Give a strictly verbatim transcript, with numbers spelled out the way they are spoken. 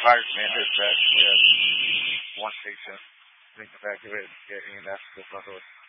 Fire command dispatch. We have one patient being evacuated to get E M S to Front Door.